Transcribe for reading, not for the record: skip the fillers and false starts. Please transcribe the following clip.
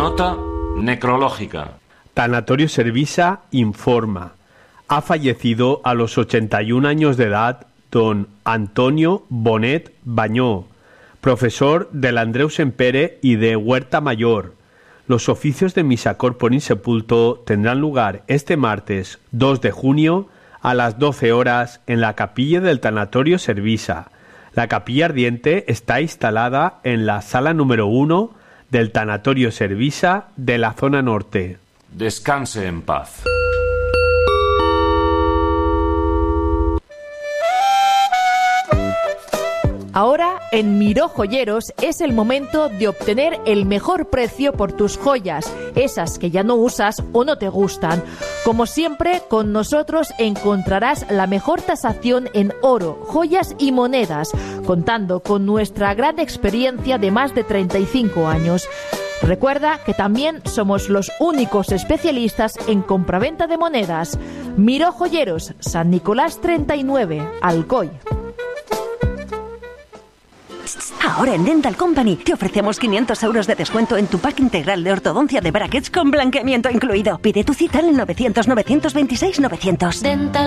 Nota necrológica. Tanatorio Servisa informa. Ha fallecido a los 81 años de edad don Antonio Bonet Bañó, profesor del Andreu Sempere y de Huerta Mayor. Los oficios de misa corpore insepulto tendrán lugar este martes 2 de junio a las 12 horas en la capilla del Tanatorio Servisa. La capilla ardiente está instalada en la sala número 1 del Tanatorio Servisa de la zona norte. Descanse en paz. Ahora, en Miró Joyeros es el momento de obtener el mejor precio por tus joyas, esas que ya no usas o no te gustan. Como siempre, con nosotros encontrarás la mejor tasación en oro, joyas y monedas, contando con nuestra gran experiencia de más de 35 años. Recuerda que también somos los únicos especialistas en compraventa de monedas. Miró Joyeros, San Nicolás 39, Alcoy. Ahora en Dental Company te ofrecemos 500 euros de descuento en tu pack integral de ortodoncia de brackets con blanqueamiento incluido. Pide tu cita en el 900 926 900.